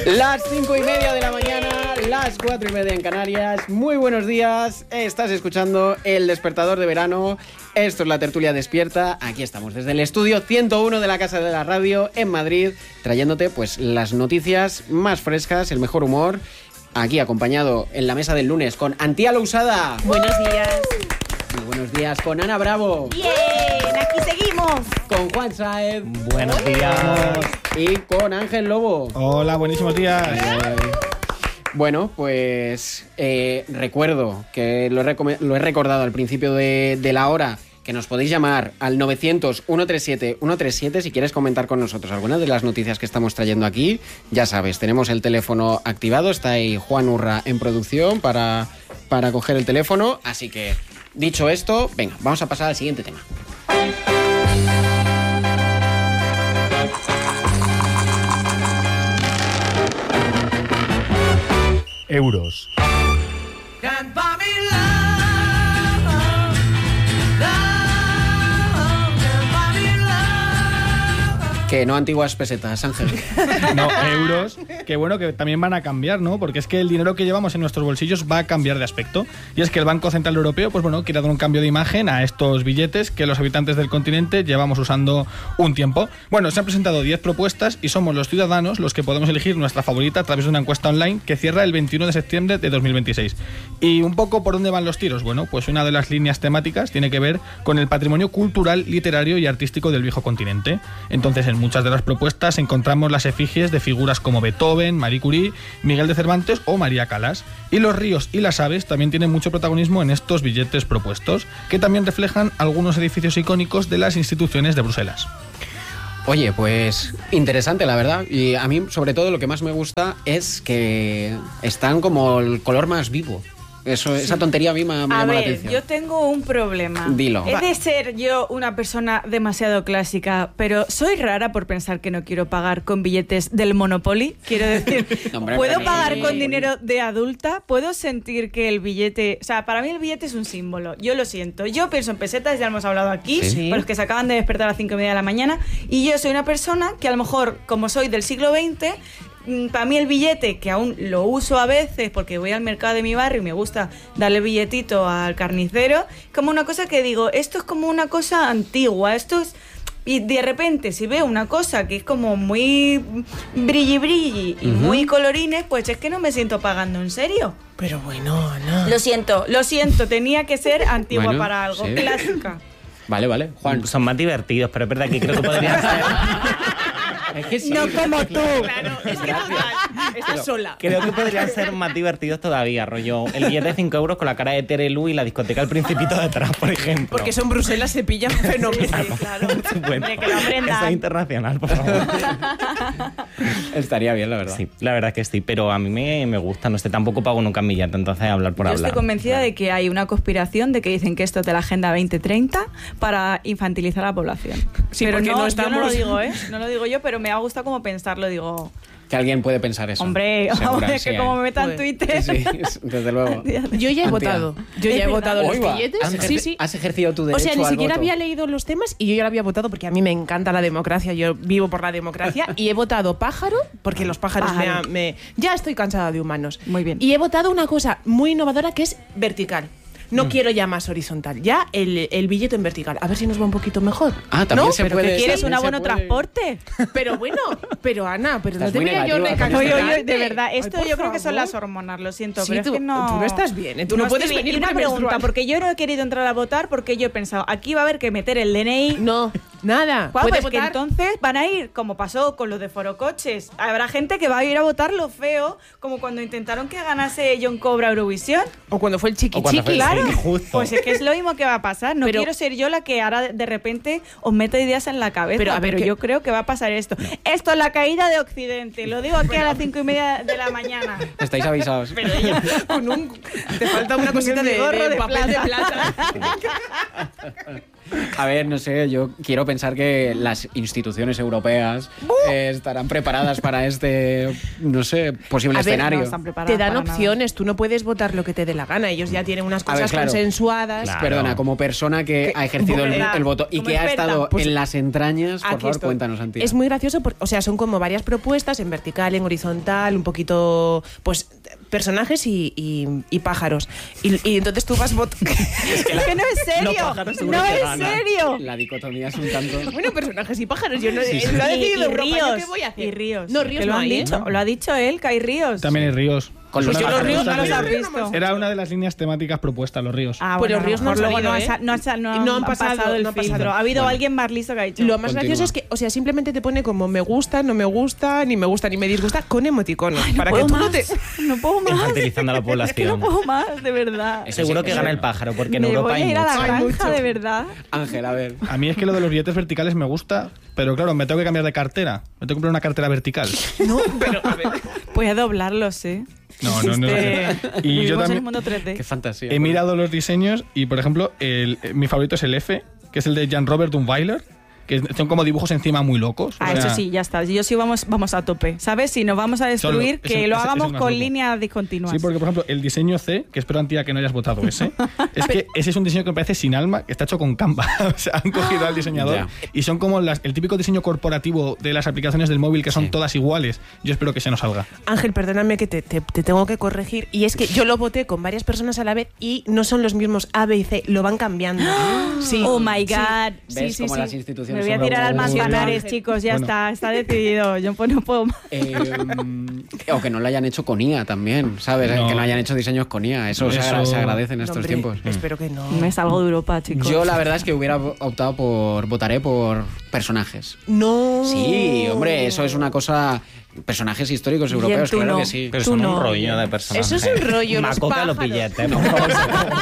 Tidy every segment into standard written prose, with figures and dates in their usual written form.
Las 5:30 de la mañana, las 4:30 en Canarias. Muy buenos días, estás escuchando El Despertador de Verano. Esto es la tertulia despierta. Aquí estamos desde el estudio 101 de la Casa de la Radio en Madrid, trayéndote pues las noticias más frescas, el mejor humor. Aquí acompañado en la mesa del lunes con Antía Lousada. Buenos días. Muy buenos días con Ana Bravo. Bien, aquí seguimos. Con Juan Saez. Buenos días. Y con Ángel Lobo. Hola, buenísimos días. Bueno, pues recuerdo que lo he recordado al principio de la hora, que nos podéis llamar al 900-137-137 si quieres comentar con nosotros algunas de las noticias que estamos trayendo aquí. Ya sabes, tenemos el teléfono activado, está ahí Juan Urra en producción para coger el teléfono. Así que, dicho esto, venga, vamos a pasar al siguiente tema. Euros. Que no antiguas pesetas, Ángel. No, euros, que bueno, que también van a cambiar, ¿no? Porque es que el dinero que llevamos en nuestros bolsillos va a cambiar de aspecto. Y es que el Banco Central Europeo, pues bueno, quiere dar un cambio de imagen a estos billetes que los habitantes del continente llevamos usando un tiempo. Bueno, se han presentado 10 propuestas y somos los ciudadanos los que podemos elegir nuestra favorita a través de una encuesta online que cierra el 21 de septiembre de 2026. ¿Y un poco por dónde van los tiros? Bueno, pues una de las líneas temáticas tiene que ver con el patrimonio cultural, literario y artístico del viejo continente. Entonces, en muchas de las propuestas encontramos las efigies de figuras como Beethoven, Marie Curie, Miguel de Cervantes o María Callas. Y los ríos y las aves también tienen mucho protagonismo en estos billetes propuestos, que también reflejan algunos edificios icónicos de las instituciones de Bruselas. Oye, pues interesante, la verdad. Y a mí, sobre todo, lo que más me gusta es que están como el color más vivo. Eso, sí. Esa tontería a mí me llama la atención. Yo tengo un problema. Dilo. He de ser yo una persona demasiado clásica, pero soy rara por pensar que no quiero pagar con billetes del Monopoly. Quiero decir, no, hombre, ¿puedo pagar con dinero de adulta? ¿Puedo sentir que el billete... O sea, para mí el billete es un símbolo. Yo lo siento. Yo pienso en pesetas, ya hemos hablado aquí, ¿sí? Para los que se acaban de despertar a las 5:30 de la mañana. Y yo soy una persona que a lo mejor, como soy del siglo XX... Para mí el billete, que aún lo uso a veces porque voy al mercado de mi barrio y me gusta darle billetito al carnicero, como una cosa que digo, esto es como una cosa antigua, esto es... Y de repente si veo una cosa que es como muy brilli y muy colorines, pues es que no me siento pagando en serio. Pero bueno, Ana. Lo siento, tenía que ser antigua, bueno, para algo, sí. Clásica. Vale, Juan. Son más divertidos, pero es verdad que creo que podrían ser... Es que sí, no como tú. Claro, es que estás sola. Creo que podrían ser más divertidos todavía, rollo. El billete de 5 euros con la cara de Terelu y la discoteca El Principito detrás, por ejemplo. Porque eso en Bruselas se pilla fenomenal. Sí, claro. Bueno, que lo aprendan. Eso es internacional, por favor. Estaría bien, la verdad. Sí, la verdad que sí, pero a mí me gusta. No sé, tampoco pago nunca en billete, entonces hablar por hablar. Yo estoy convencida de que hay una conspiración de que dicen que esto es de la Agenda 2030 para infantilizar a la población. Sí, pero no estamos... yo no lo digo, No lo digo yo, pero me ha gustado como pensarlo, digo... Que alguien puede pensar eso. Hombre, es que como me metan en Twitter... Sí, desde luego. Yo ya he votado. Yo ya he votado los billetes. Sí. ¿Has ejercido tu derecho al voto? O sea, ni siquiera había leído los temas y yo ya lo había votado porque a mí me encanta la democracia. Yo vivo por la democracia y he votado pájaro porque los pájaros ya estoy cansada de humanos. Muy bien. Y he votado una cosa muy innovadora que es vertical. No quiero ya más horizontal, ya el billete en vertical. A ver si nos va un poquito mejor. Ah, también ¿no? se ¿Pero puede. ¿Quieres un abono transporte? Pero bueno, Ana, pero estás no debería yo recalcularte. De verdad, esto yo creo que son las hormonas, lo siento, sí, pero es que no... Tú no estás bien, tú no puedes venir. Y una pregunta, porque yo no he querido entrar a votar porque yo he pensado, aquí va a haber que meter el DNI... No, nada. Pues que entonces van a ir, como pasó con los de Forocoches, habrá gente que va a ir a votar lo feo, como cuando intentaron que ganase John Cobra Eurovisión. O cuando fue el Chiqui Chiqui. Claro, pues que es lo mismo que va a pasar. No quiero ser yo la que ahora de repente os meta ideas en la cabeza, pero yo creo que va a pasar esto. No. Esto es la caída de Occidente. Lo digo aquí a las 5:30 de la mañana. Estáis avisados. Pero ya, te falta una cosita de papel de plata. A ver, no sé, yo quiero pensar que las instituciones europeas estarán preparadas para este, no sé, posible escenario. No están preparadas te dan para opciones, tú no puedes votar lo que te dé la gana. Ellos ya tienen unas cosas claro. consensuadas. Claro. Perdona, como persona que ha ejercido el voto y como que ha experta, estado pues, en las entrañas, por Aquí favor, estoy. cuéntanos, Antía. Es muy gracioso, o sea, son como varias propuestas en vertical, en horizontal, un poquito, pues, personajes y pájaros. Y entonces tú vas votando. Es que no es serio. No es serio. La dicotomía es un tanto... Bueno, personajes y pájaros. Yo no Sí, sí. lo he decidido Y Europa, ¿yo ríos. qué voy a hacer? Y ríos. No, ríos que lo no han hay, ¿eh? dicho. Lo ha dicho él, que hay ríos. También hay ríos. Con los Pues yo los ríos no los has ríos visto. Era una de las líneas temáticas propuestas, los ríos. Ah, Pues bueno, los ríos a lo no han mejor luego salido, no han pasado el no han pasado. filtro. Ha habido alguien más listo que ha dicho. Lo más Continúa. gracioso es que, o sea, simplemente te pone como me gusta, no me gusta, ni me disgusta, con emoticonos. Para que puedo tú más. no te... No puedo más. Infantilizando a la Es que población. no puedo más, de verdad. Seguro que gana el pájaro, porque en Me Europa voy a hay ir a la mucho. granja, de verdad. Ángel, a ver. A mí es que lo de los billetes verticales me gusta, pero claro, me tengo que cambiar de cartera. Me tengo que comprar una cartera vertical. No, pero a ver. Voy a doblarlos, ¿eh? No. Vivimos Y yo en el también mundo 3D. Qué fantasía. he mirado los diseños y, por ejemplo, mi favorito es el F, que es el de Jan-Robert Dunweiler, que son como dibujos encima muy locos. Ah, O sea, eso sí, ya está. Yo sí vamos a tope. ¿Sabes? Si nos vamos a destruir, Solo- que lo ese hagamos es más con loco. líneas discontinuas. Sí, porque por ejemplo, el diseño C, que espero, Antía, que no hayas votado ese, es que ese es un diseño que me parece sin alma, que está hecho con Canva. O sea, han cogido al diseñador Ya. y son como el típico diseño corporativo de las aplicaciones del móvil, que son todas iguales. Yo espero que se nos salga. Ángel, perdóname que te tengo que corregir. Y es que yo lo voté con varias personas a la vez y no son los mismos A, B y C, lo van cambiando. Sí. Oh my God. ¿Ves cómo las instituciones Me voy a son tirar al como- Manzanares, chicos. Ya Bueno. está decidido. Yo pues no puedo más. O que no lo hayan hecho con IA también, ¿sabes? No. Que no hayan hecho diseños con IA. Eso se agradece en No, estos hombre, tiempos. Espero que no. Me salgo de Europa, chicos. Yo la verdad es que hubiera optado votaré por personajes. No. Sí, hombre, eso es una cosa... Personajes históricos Bien, europeos, tú claro no. que sí. Pero Tú son no. un rollo de personajes. Eso es un rollo, los Macoca los pájaros. billetes, por favor.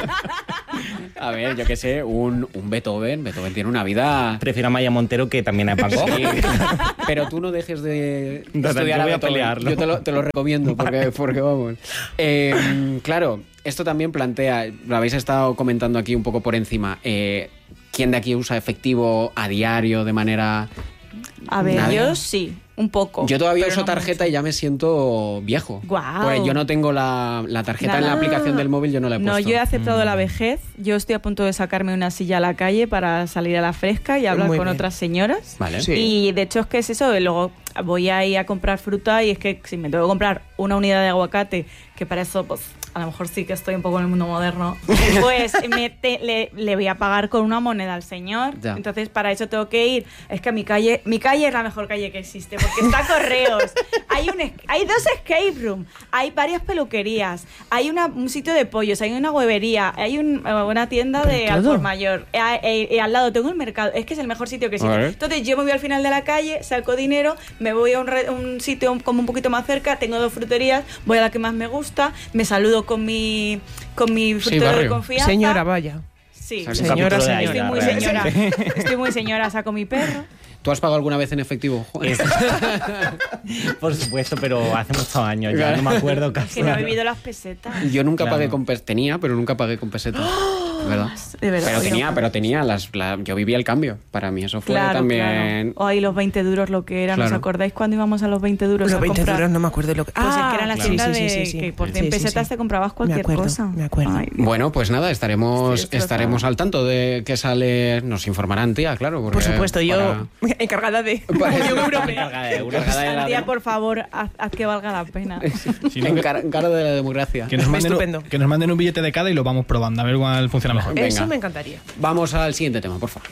A ver, yo qué sé, un Beethoven. Beethoven tiene una vida... Prefiero a Maya Montero, que también es Paco. Sí. Pero tú no dejes de No, estudiar yo voy a Beethoven. pelearlo. Yo te lo recomiendo porque vamos. Claro, esto también plantea, lo habéis estado comentando aquí un poco por encima, ¿quién de aquí usa efectivo a diario de manera... A ver, Nadie. yo sí, un poco. Yo todavía pero uso no tarjeta y ya me siento viejo. Guau. Porque yo no tengo la tarjeta en la Nada. aplicación del móvil, yo no la he puesto. No, yo he aceptado la vejez. Yo estoy a punto de sacarme una silla a la calle para salir a la fresca y hablar Muy con bien. otras señoras. Vale. Sí. Y de hecho es que es eso, y luego voy a ir a comprar fruta y es que si me tengo que comprar una unidad de aguacate, que para eso pues a lo mejor sí que estoy un poco en el mundo moderno, pues le voy a pagar con una moneda al señor. Ya. Entonces para eso tengo que ir. Es que mi calle es la mejor calle que existe porque está Correos. Hay dos escape room, hay varias peluquerías, hay un sitio de pollos, hay una huevería, hay una tienda de todo. al por mayor. Al lado tengo el mercado. Es que es el mejor sitio que existe. Vale. Entonces yo me voy al final de la calle, saco dinero, me voy a un sitio como un poquito más cerca, tengo 2 fruterías, voy a la que más me gusta, me saludo con mi frutero de barrio. confianza. Señora, vaya. Sí, Un Señora, capítulo de señora. estoy muy señora. Estoy muy señora, saco mi perro. ¿Tú has pagado alguna vez en efectivo? Juan? Por supuesto, pero hace muchos años ya, no me acuerdo casi. Que no he vivido las pesetas. Yo nunca Claro. pagué con pesetas. Tenía, pero nunca pagué con pesetas. ¿Verdad? De verdad. Pero tenía yo vivía el cambio. Para mí eso fue también... Claro. O ahí los 20 duros lo que eran. Claro. ¿Os acordáis cuando íbamos a los 20 duros Los a 20 comprar? duros no me acuerdo lo que... Pues es que eran las claro. tiendas Sí, de sí, sí, sí. que por 100 Sí, sí, pesetas sí. te comprabas cualquier acuerdo, cosa. me acuerdo. Ay, Bueno, pues nada, estaremos destrozada. al tanto de que sale... Nos informarán, tía, claro. Porque Por supuesto, yo para- encargada de Para- Unión Europea. Encargada de euros. Sandía, por favor, haz que valga la pena. Si no, Encargo de la democracia. que nos manden, Estupendo. que nos manden un billete de cada y lo vamos probando, a ver cuál funciona mejor. Venga. Eso me encantaría. Vamos al siguiente tema, por favor.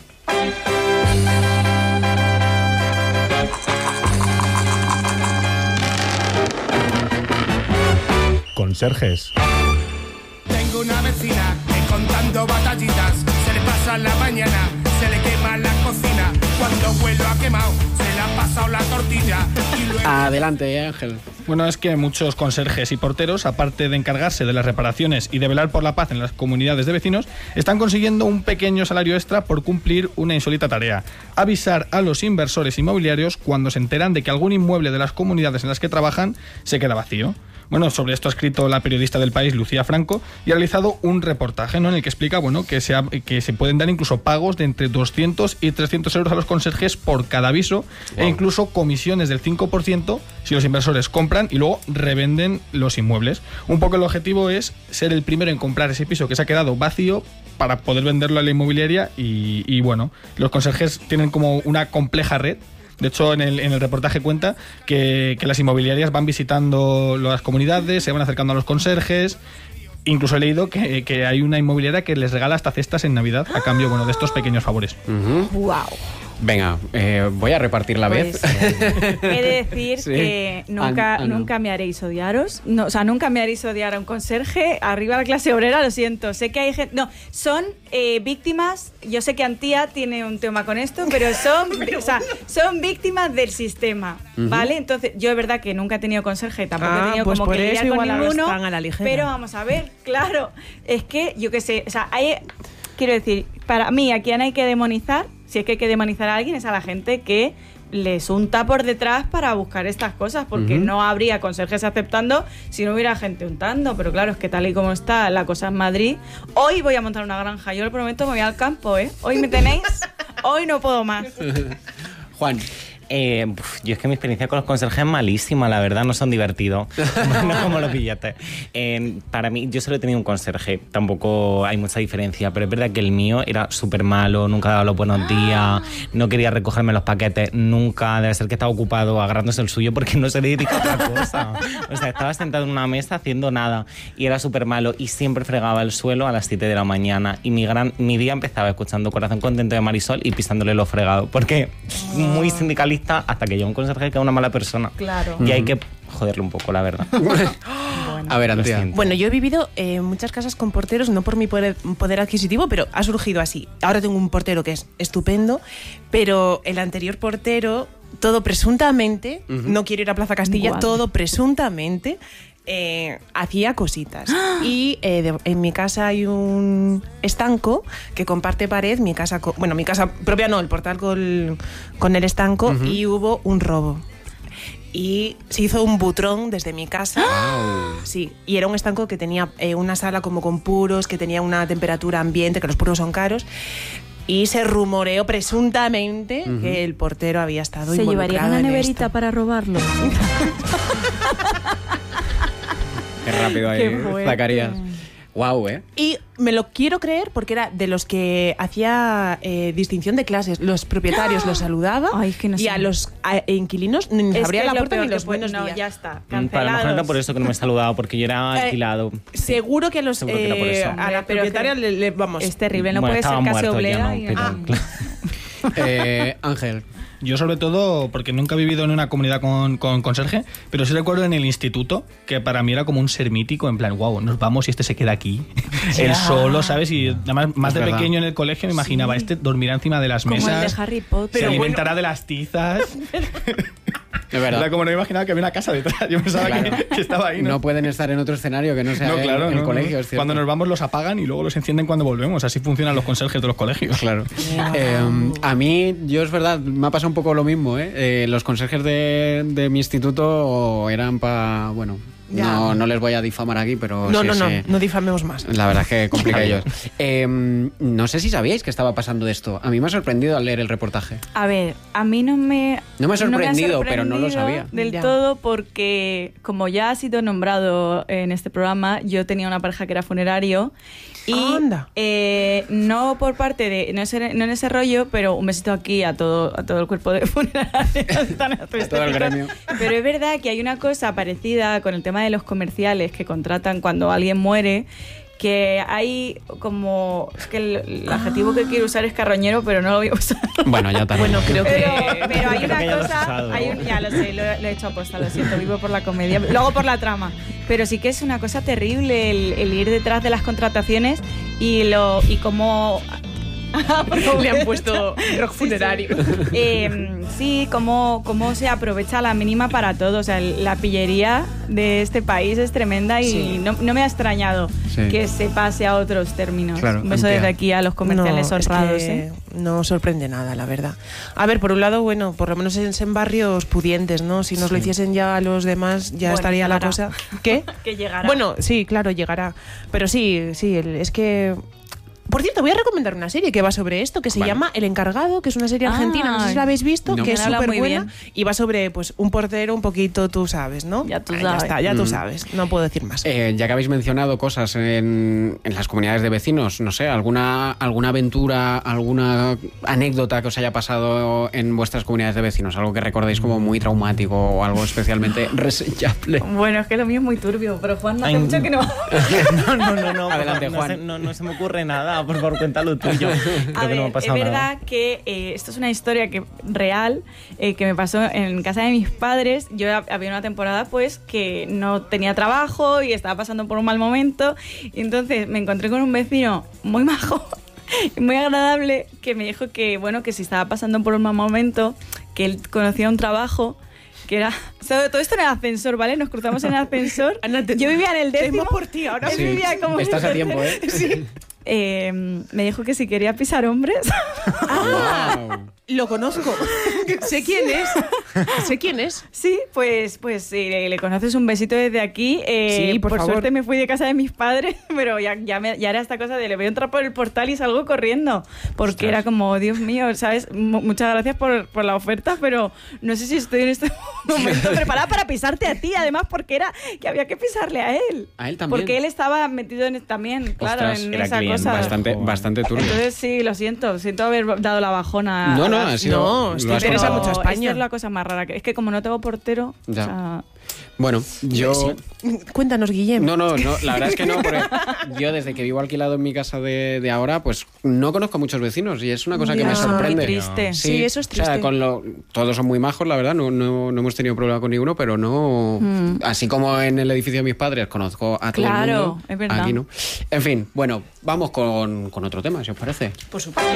Conserjes. Tengo una vecina que contando batallitas se le pasa la mañana, se le quema la cocina. Cuando vuelo ha quemado, se le ha pasado la tortilla y luego... Adelante, Ángel. Bueno, es que muchos conserjes y porteros, aparte de encargarse de las reparaciones y de velar por la paz en las comunidades de vecinos, están consiguiendo un pequeño salario extra por cumplir una insólita tarea: avisar a los inversores inmobiliarios cuando se enteran de que algún inmueble de las comunidades en las que trabajan se queda vacío. Bueno, sobre esto ha escrito la periodista del País, Lucía Franco, y ha realizado un reportaje, ¿no?, en el que explica, bueno, que se pueden dar incluso pagos de entre 200 y 300 euros a los conserjes por cada aviso, e incluso comisiones del 5% si los inversores compran y luego revenden los inmuebles. Un poco el objetivo es ser el primero en comprar ese piso que se ha quedado vacío para poder venderlo a la inmobiliaria y bueno, los conserjes tienen como una compleja red. De hecho, en el reportaje cuenta que las inmobiliarias van visitando las comunidades, se van acercando a los conserjes. Incluso he leído que hay una inmobiliaria que les regala hasta cestas en Navidad a cambio, bueno, de estos pequeños favores. ¡Wow! Venga, voy a repartir la vez. He de decir que nunca me haréis odiaros. No, o sea, nunca me haréis odiar a un conserje. Arriba la clase obrera, lo siento. Sé que hay gente... No, son víctimas... Yo sé que Antía tiene un tema con esto, pero son víctimas del sistema, ¿vale? Entonces, yo es verdad que nunca he tenido conserje, tampoco he tenido pues como que lidiar con ninguno. A la ligera. Pero vamos a ver, claro, es que, yo qué sé, o sea, quiero decir, para mí, a quien hay que demonizar, si es que hay que demonizar a alguien, es a la gente que les unta por detrás para buscar estas cosas, porque no habría conserjes aceptando si no hubiera gente untando. Pero claro, es que tal y como está la cosa en Madrid, hoy voy a montar una granja, yo lo prometo, me voy al campo, ¿eh? Hoy me tenéis, hoy no puedo más. Juan. Yo es que mi experiencia con los conserjes es malísima, la verdad, no son divertidos, no como los billetes. Para mí, yo solo he tenido un conserje, tampoco hay mucha diferencia, pero es verdad que el mío era súper malo, nunca daba los buenos días, no quería recogerme los paquetes, nunca, debe ser que estaba ocupado agarrándose el suyo porque no se dedica a otra cosa. O sea, estaba sentado en una mesa haciendo nada y era súper malo y siempre fregaba el suelo a las 7 de la mañana y mi día empezaba escuchando Corazón Contento de Marisol y pisándole los fregados, porque muy sindicalista hasta que llega un conserje que es una mala persona. Claro. Y hay que joderle un poco, la verdad. A ver, Antía. Bueno, yo he vivido en muchas casas con porteros, no por mi poder adquisitivo, pero ha surgido así. Ahora tengo un portero que es estupendo, pero el anterior portero, todo presuntamente, no quiero ir a Plaza Castilla, todo presuntamente... hacía cositas. Y en mi casa hay un estanco que comparte pared, mi casa propia no, el portal con el estanco, y hubo un robo. Y se hizo un butrón desde mi casa. Wow. Sí, y era un estanco que tenía una sala como con puros, que tenía una temperatura ambiente, que los puros son caros. Y se rumoreó presuntamente que el portero había estado involucrado. ¿Se llevaría una neverita para robarlo? Qué rápido ahí, Zacarías. Guau, ¿eh? Y me lo quiero creer porque era de los que hacía distinción de clases. Los propietarios los saludaba. Ay, es que no sé. Y a los inquilinos ni les abría la puerta ni los buenos días. No, ya está, Para lo mejor era por eso que no me he saludado, porque yo era alquilado. Seguro que a los Seguro que era por eso. a las propietarias vamos. Es terrible, no Bueno, puede ser casi oblera. Ángel. Yo sobre todo, porque nunca he vivido en una comunidad con conserje, pero sí recuerdo en el instituto que para mí era como un ser mítico, en plan, wow, nos vamos y este se queda aquí, él solo, ¿sabes? Y además, más de pequeño en el colegio me imaginaba, este dormirá encima de las mesas, como el de Harry Potter. se alimentará de las tizas. Es verdad. Era como no me imaginaba que había una casa detrás. Yo pensaba que estaba ahí, ¿no? No pueden estar en otro escenario que no sea el colegio. Es cierto. Cuando nos vamos los apagan y luego los encienden cuando volvemos. Así funcionan los conserjes de los colegios. Claro. A mí, es verdad, me ha pasado un poco lo mismo, ¿eh? Los conserjes de mi instituto eran para... Bueno, no les voy a difamar aquí, pero... No difamemos más. La verdad es que complica ellos. No sé si sabíais que estaba pasando esto. A mí me ha sorprendido al leer el reportaje. A ver, a mí no me ha sorprendido, pero no lo sabía. Del todo, porque como ya ha sido nombrado en este programa, yo tenía una pareja que era funerario y no por parte de... No en ese rollo, pero un besito aquí a todo el cuerpo de funerarios. A todo el gremio. Pero es verdad que hay una cosa parecida con el tema de los comerciales que contratan cuando alguien muere, que hay como... Es que el adjetivo que quiero usar es carroñero, pero no lo voy a usar. Bueno, ya también. Bueno, creo que... Pero hay una cosa... Ya lo sé, lo he hecho aposta, lo siento, vivo por la comedia, luego por la trama. Pero sí que es una cosa terrible el ir detrás de las contrataciones y cómo Le han puesto rock funerario. Sí, cómo se aprovecha la mínima para todo. O sea, la pillería de este país es tremenda y no me ha extrañado que se pase a otros términos. Claro, un beso desde aquí a los comerciales honrados. No sorprende nada, la verdad. A ver, por un lado, bueno, por lo menos en barrios pudientes, ¿no? Si nos lo hiciesen ya a los demás, ya estaría llegará. La cosa. ¿Qué? Que llegará. Bueno, sí, claro, llegará. Pero sí, es que... Por cierto, voy a recomendar una serie que va sobre esto, que se llama El Encargado, que es una serie argentina, no sé si la habéis visto, que es súper buena y va sobre pues un portero un poquito, tú sabes, ¿no? Ya tú sabes. Ya tú sabes, no puedo decir más. Ya que habéis mencionado cosas en las comunidades de vecinos, no sé, alguna aventura, alguna anécdota que os haya pasado en vuestras comunidades de vecinos, algo que recordéis como muy traumático o algo especialmente reseñable. Bueno, es que lo mío es muy turbio, pero Juan, hace mucho que no. No. Adelante, Juan. No se me ocurre nada. Por favor, cuéntalo tuyo. A ver, es verdad que esto es una historia real que me pasó en casa de mis padres. Yo había una temporada pues que no tenía trabajo y estaba pasando por un mal momento y entonces me encontré con un vecino muy majo, muy agradable, que me dijo que bueno, que si estaba pasando por un mal momento, que él conocía un trabajo que era... todo esto en el ascensor, ¿vale? Nos cruzamos en el ascensor. Yo vivía en el 10º. por ti ahora. Sí. Vivía como Estás a tiempo, ¿eh? Sí. Me dijo que si quería pisar hombres. Wow. Lo conozco. Sé quién es. Sí, pues si le conoces, un besito desde aquí. Sí, por favor. Suerte me fui de casa de mis padres, pero ya era esta cosa de le veo entrar por el portal y salgo corriendo. Porque era como, Dios mío, ¿sabes? Muchas gracias por la oferta, pero no sé si estoy en este momento preparada para pisarte a ti. Además, porque era que había que pisarle a él. A él también. Porque él estaba metido también, claro, Ostras, en era esa cliente. cosa. Bastante turbio. Entonces sí, lo siento haber dado la bajona. No, ha sido... No, lo esto has interesa contado. mucho a España. Esta es la cosa más rara. Es que como no tengo portero... Ya. O sea, Bueno, yo... Cuéntanos, Guillem. No, la verdad es que no, porque yo desde que vivo alquilado en mi casa de ahora, pues no conozco muchos vecinos y es una cosa que me sorprende. Qué triste. Sí, eso es triste. O sea, todos son muy majos, la verdad, no hemos tenido problema con ninguno, pero no... Así como en el edificio de mis padres conozco a todo el mundo. Claro, es verdad. Aquí no. En fin, bueno, vamos con otro tema, si os parece. Por supuesto.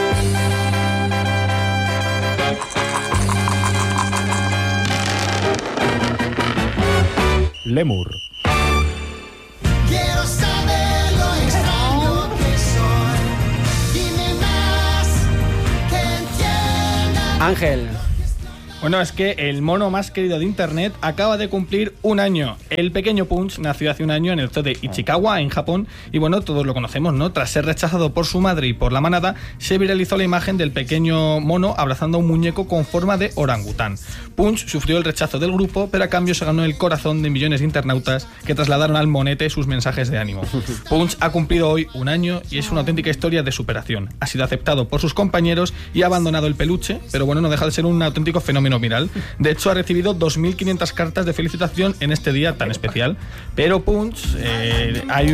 Lemur. Quiero saber lo extraño que soy. Dime más que entienda. Ángel. Bueno, es que el mono más querido de internet acaba de cumplir un año. El pequeño Punch nació hace un año en el zoo de Ichikawa, en Japón, y bueno, todos lo conocemos, ¿no? Tras ser rechazado por su madre y por la manada, se viralizó la imagen del pequeño mono abrazando a un muñeco con forma de orangután. Punch sufrió el rechazo del grupo, pero a cambio se ganó el corazón de millones de internautas que trasladaron al monete sus mensajes de ánimo. Punch ha cumplido hoy un año y es una auténtica historia de superación. Ha sido aceptado por sus compañeros y ha abandonado el peluche, pero bueno, no deja de ser un auténtico fenómeno viral. De hecho, ha recibido 2.500 cartas de felicitación en este día tan especial. Pero Punch, hay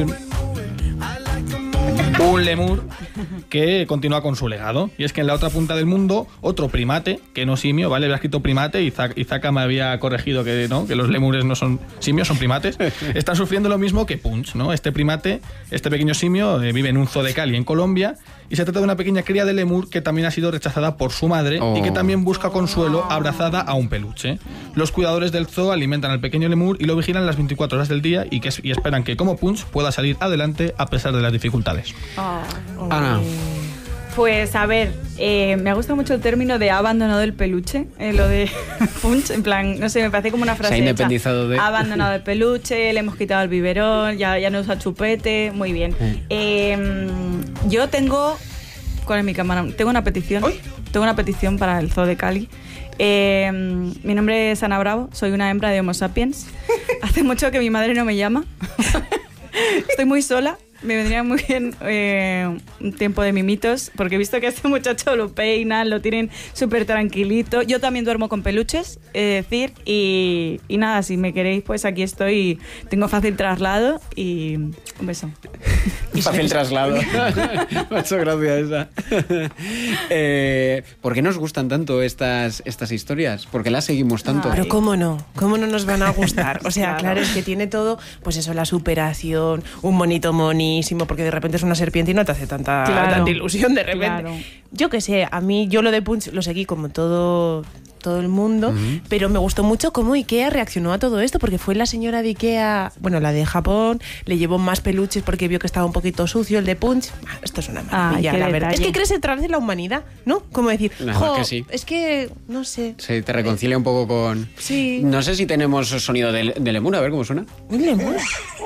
un lemur que continúa con su legado. Y es que en la otra punta del mundo, otro primate, que no simio, ¿vale? Había escrito primate y Zaka me había corregido que no, que los lemures no son simios, son primates. Están sufriendo lo mismo que Punch, ¿no? Este primate, este pequeño simio, vive en un zoo de Cali, en Colombia, y se trata de una pequeña cría de lemur que también ha sido rechazada por su madre y que también busca consuelo abrazada a un peluche. Los cuidadores del zoo alimentan al pequeño lemur y lo vigilan las 24 horas del día y esperan que, como Punch, pueda salir adelante a pesar de las dificultades. Ana. Pues a ver, me ha gustado mucho el término de ha abandonado el peluche, lo de Punch, en plan, no sé, me parece como una frase Se ha independizado hecha. de... Ha abandonado el peluche, le hemos quitado el biberón, ya no usa chupete, muy bien. Yo tengo... ¿Cuál es mi cámara? Tengo una petición. ¿Hoy? Tengo una petición para el Zoo de Cali. Mi nombre es Ana Bravo, soy una hembra de Homo sapiens. Hace mucho que mi madre no me llama. Estoy muy sola. Me vendría muy bien un tiempo de mimitos, porque he visto que a este muchacho lo peinan, lo tienen súper tranquilito. Yo también duermo con peluches, es decir, y nada, si me queréis, pues aquí estoy, tengo fácil traslado y un beso. Fácil traslado. Me ha hecho gracia esa. ¿Por qué nos gustan tanto estas historias? ¿Por qué las seguimos tanto? Pero ¿cómo no? ¿Cómo no nos van a gustar? O sea, claro, es que tiene todo, pues eso, la superación, un monito monísimo, porque de repente es una serpiente y no te hace tanta ilusión de repente. Claro. Yo qué sé, a mí yo lo de Punch lo seguí como todo el mundo, pero me gustó mucho cómo Ikea reaccionó a todo esto, porque fue la señora de Ikea, bueno, la de Japón, le llevó más peluches porque vio que estaba un poquito sucio el de Punch. Esto es una maravilla, la verdad. Es que crees otra vez en la humanidad, ¿no? Como decir, que sí. Es que, no sé. Sí, te reconcilia un poco con... Sí. No sé si tenemos sonido de lemur, a ver cómo suena. ¿Un lemur?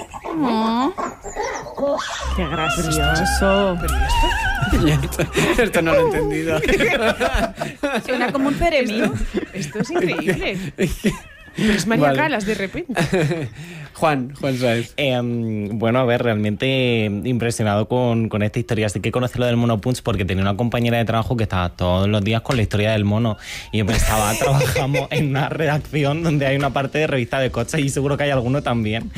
¡Qué gracioso! Esto no lo he entendido. Suena como un ceremío. Esto es increíble. Pero es María Vale. Calas de repente. Juan Sáez. Bueno, a ver, realmente impresionado con esta historia. Así que conocí lo del Mono Punch porque tenía una compañera de trabajo que estaba todos los días con la historia del mono. Y yo pensaba, trabajamos en una redacción donde hay una parte de revista de coches y seguro que hay alguno también.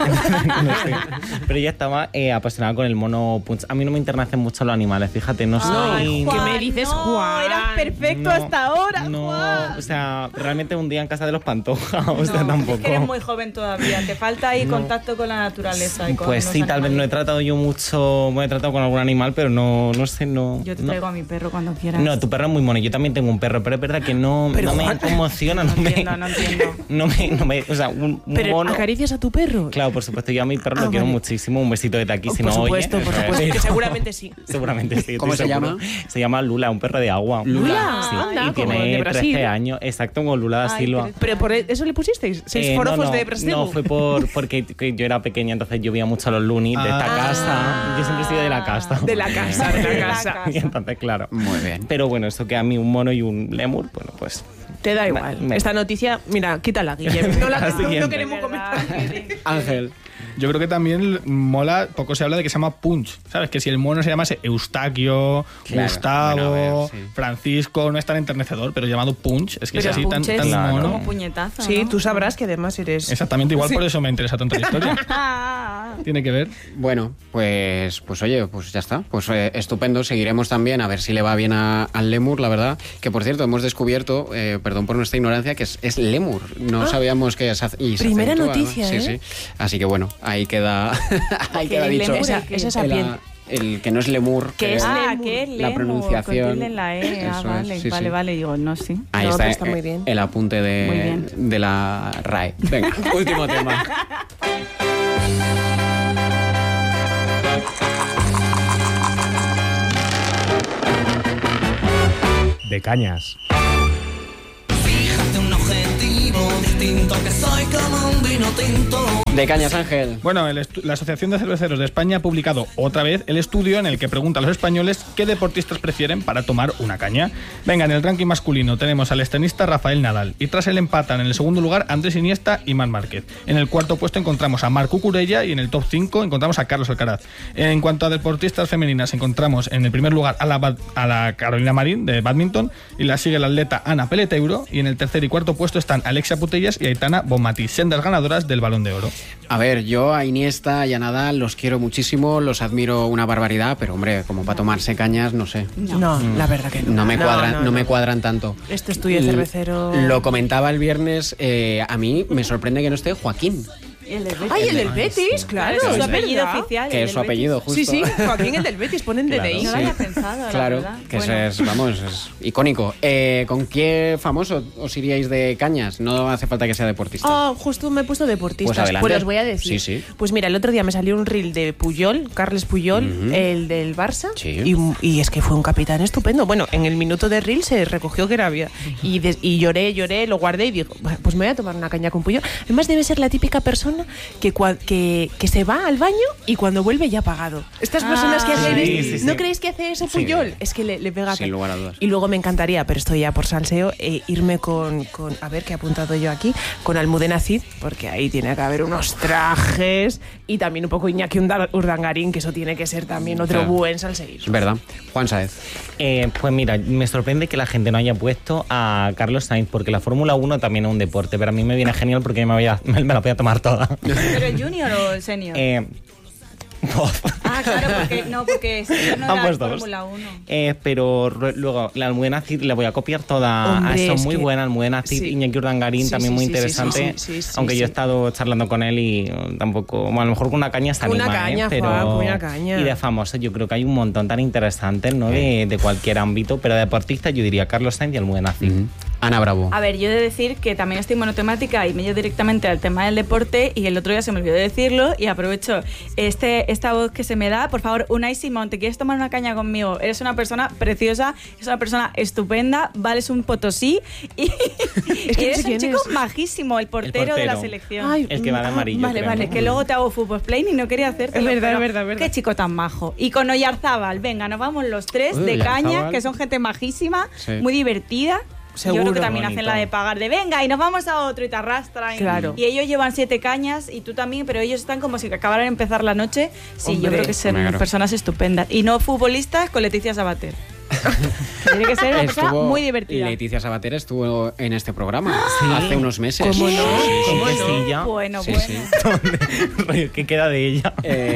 No sé. Pero ella estaba apasionada con el Mono Punch. A mí no me internecen mucho los animales, fíjate, no soy... ¿Qué me dices, Juan? Eras perfecto No, hasta ahora, no, Juan. o sea, realmente un día en casa de los Pantoja, o sea, No, tampoco. es que eres muy joven todavía, te falta ahí contacto con la naturaleza. Y con Pues los sí, tal vez no he animales. tratado yo mucho, me he tratado con algún animal, pero no sé, no. Yo te no. traigo a mi perro cuando quieras. No, tu perro es muy mono, yo también tengo un perro, pero es verdad que no me emociona, No entiendo. no me, o sea, un ¿Pero mono. acaricias a tu perro? Claro, por supuesto, yo a mi perro lo quiero vale. muchísimo, un besito desde aquí, si Por no supuesto, oye. por supuesto, que Pero- seguramente sí. Seguramente sí. ¿Cómo estoy se seguro. llama? Se llama Lula, un perro de agua. Lula, Sí, anda, y como el de tiene Brasil. 13 años, exacto, con Lula da Ay, Silva. ¿Pero por eso le pusisteis? ¿Seis forofos no, de Brasil? No, fue porque que yo era pequeña, entonces yo veía mucho a los Looney de esta casa. Yo siempre he sido de la casa. De la casa, de la casa. Y entonces, claro. Muy bien. Pero bueno, eso que a mí un mono y un lemur, bueno, pues... Te da igual. Me- Esta noticia, mira, quítala, Guillermo. No, La no siguiente. queremos comentar. Ángel. Yo creo que también mola, poco se habla de que se llama Punch, ¿sabes? Que si el mono se llamase Eustaquio, Claro, Gustavo, bueno, a ver, sí. Francisco, no es tan enternecedor, pero llamado Punch, es que Pero es así tan punches Claro. mono. como puñetazo, Sí, ¿no? tú sabrás que además eres... Exactamente igual, por eso me interesa tanto la historia. Tiene que ver. Bueno, pues oye, pues ya está. Pues estupendo. Seguiremos también a ver si le va bien al lemur, la verdad. Que por cierto, hemos descubierto, perdón por nuestra ignorancia, que es lemur. No sabíamos que y se Primera acentúa, noticia, ¿no? Sí, ¿eh? sí. Así que bueno, ahí queda, ahí queda el dicho. lemur, Esa es el, sapiente. el que no es lemur. Que es lemur. que es La lemur, pronunciación. con tilde en la E. Eso es, Vale, sí, vale, sí. vale. Digo, no, sí. Ahí No, está, pero está muy bien. el apunte Muy bien. de la RAE. Venga, último tema. De cañas. Fíjate un objetivo distinto, que soy como un vino tinto. De Cañas, Ángel. Bueno, la Asociación de Cerveceros de España ha publicado otra vez el estudio en el que pregunta a los españoles qué deportistas prefieren para tomar una caña. Venga, en el ranking masculino tenemos al tenista Rafael Nadal y tras él empatan en el segundo lugar Andrés Iniesta y Marc Márquez. En el cuarto puesto encontramos a Marc Cucurella y en el top 5 encontramos a Carlos Alcaraz. En cuanto a deportistas femeninas encontramos en el primer lugar a la Carolina Marín de badminton y la sigue la atleta Ana Peleteiro y en el tercer y cuarto puesto están Alexia Putellas y Aitana Bonmatí, sendas ganadoras del Balón de Oro. A ver, yo a Iniesta y a Nadal los quiero muchísimo, los admiro una barbaridad, pero hombre, como para tomarse cañas, no sé. No, la verdad que no. No me cuadran, no me cuadran tanto. Este estudio de cervecero... Lo comentaba el viernes, a mí me sorprende que no esté Joaquín. ¡Ay, el del Betis! Claro, Su es apellido verdad. oficial. Que el es su del apellido, justo. Sí, sí, Joaquín el del Betis, ponen Claro. DNI. Betis. No lo había pensado, la Claro, verdad. que Bueno. es icónico. ¿Con qué famoso os iríais de cañas? No hace falta que sea deportista. Ah, justo me he puesto deportistas. Pues adelante. os voy a decir. Sí, sí. Pues mira, el otro día me salió un reel de Puyol, Carles Puyol, el del Barça. Sí. Y es que fue un capitán estupendo. Bueno, en el minuto de reel se recogió que era vida. Y lloré, lo guardé y digo, "Bueno, pues me voy a tomar una caña con Puyol". Además debe ser la típica persona que se va al baño y cuando vuelve ya ha pagado. Estas personas que hacen sí, esto, sí, ¿no sí. creéis que hace eso Sí. Puyol? Es que le pega. Sin lugar a dudas. Y luego me encantaría, pero estoy ya por salseo, irme con a ver qué he apuntado yo aquí, con Almudena Cid, porque ahí tiene que haber unos trajes y también un poco Iñaki Urdangarín, que eso tiene que ser también otro Claro. buen salseír. Es verdad. Juan Sáez. Pues mira, me sorprende que la gente no haya puesto a Carlos Sainz, porque la Fórmula 1 también es un deporte, pero a mí me viene genial porque me la voy a tomar toda. ¿Pero el junior o el senior? Ah, claro, porque no era Ambos dos. Fórmula 1. Pero luego la Almudena Cid la voy a copiar toda. Hombre, Son es muy que- buena Almudena Cid, sí. Iñaki Urdangarín, Sí, también sí, muy sí, interesante. sí, aunque yo he sí. estado charlando con él y tampoco. Bueno, a lo mejor con una caña está Una anima, caña, pero. Juan, una caña. Y de famosos, yo creo que hay un montón tan interesantes, ¿no? De cualquier ámbito, pero de deportistas yo diría Carlos Sainz y Almudena Cid. Ana Bravo. A ver, yo he de decir que también estoy monotemática y me llevo directamente al tema del deporte y el otro día se me olvidó decirlo y aprovecho esta voz que se me da. Por favor, Unai Simón, ¿te quieres tomar una caña conmigo? Eres una persona preciosa, eres una persona estupenda, vales un potosí y, Es que y no eres sé un quién chico es. majísimo, el portero de la portero. selección. Ay, El que va de amarillo, Vale, creo, vale. ¿no? Que luego te hago fútbol plane y no quería hacerte. Es verdad, es verdad. Qué chico tan majo. Y con Oyarzábal, venga, nos vamos los tres de Oyarzábal. caña, que son gente majísima, Sí. muy divertida. Seguro. Yo creo que también Bonito. hacen la de pagar de venga y nos vamos a otro y te arrastran. Claro. Y ellos llevan 7 cañas y tú también, pero ellos están como si acabaran de empezar la noche. Sí, yo Hombre. creo que son Claro. personas estupendas. Y no futbolistas con Leticia Sabater. Tiene que ser una persona muy divertida. Leticia Sabater estuvo en este programa Sí. hace unos meses. ¿Cómo no? ¿Cómo no? Bueno, Sí, bueno. sí. ¿Qué queda de ella?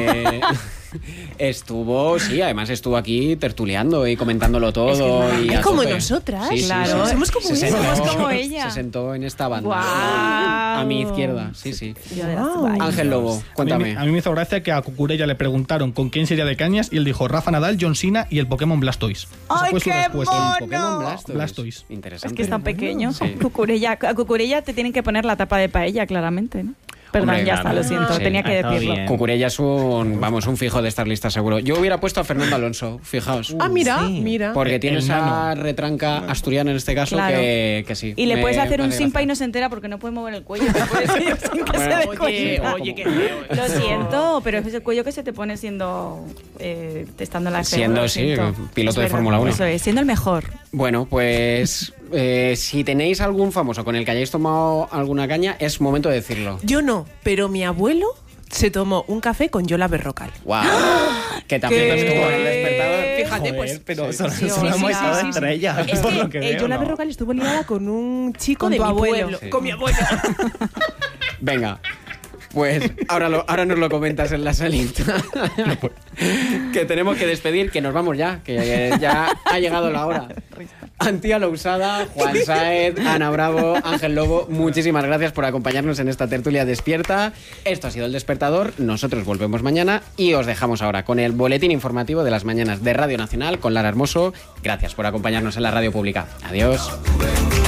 Estuvo, sí, además estuvo aquí tertuleando y comentándolo todo. Es que es maravilla. y a Es como tope. nosotras, claro. Somos como Se ella. sentó- Somos como ella. Se sentó en esta banda. Guau. A mi izquierda, sí, sí. Yo de las Wow. guay. Ángel Lobo, cuéntame. A mí me hizo gracia que a Cucurella le preguntaron con quién sería de cañas y él dijo Rafa Nadal, John Cena y el Pokémon Blastoise. Esa ¡Ay, fue su qué respuesta. mono! Pokémon Blastoise. Blastoise. Interesante. Es que es tan pequeño. Sí. A Cucurella te tienen que poner la tapa de paella, claramente, ¿no? Perdón, Hombre, ya claro. está, lo siento, Sí. tenía que Está decirlo. bien. Cucurella es un fijo de estar lista seguro. Yo hubiera puesto a Fernando Alonso, fijaos. Ah, mira, Sí. mira. Porque tiene el esa nano. retranca asturiana en este caso Claro. que sí. Y le Me- puedes hacer me un hace simpa gracia. y no se entera porque no puede mover el cuello. Te puedes ir sin que se dé cuenta. qué feo. Lo siento, pero es el cuello que se te pone siendo estando en la escena. Siendo, lo sí, siento. piloto Es de verdad, Fórmula 1. Eso es, siendo el mejor. Bueno, pues si tenéis algún famoso con el que hayáis tomado alguna caña, es momento de decirlo. Yo no, pero mi abuelo se tomó un café con Yola Berrocal. ¡Wow! Que también ¿Qué? estuvo en el despertador. Fíjate, pues. pero solo, sí, solo hemos sí, estado sí, sí. entre ellas. Es por lo que veo, Yola ¿no? Berrocal estuvo liada con un chico Con de tu mi abuelo. pueblo. Sí. Con mi abuelo. Venga, pues ahora nos lo comentas en la salita. Que tenemos que despedir, que nos vamos ya, que ya ha llegado la hora. Antía Lousada, Juan Sáez, Ana Bravo, Ángel Lobo, muchísimas gracias por acompañarnos en esta tertulia despierta. Esto ha sido El Despertador, nosotros volvemos mañana y os dejamos ahora con el boletín informativo de las mañanas de Radio Nacional con Lara Hermoso. Gracias por acompañarnos en la radio pública. Adiós.